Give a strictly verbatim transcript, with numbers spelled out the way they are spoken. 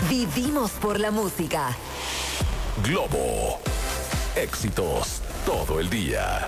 Vivimos por la música. Globo. Éxitos todo el día.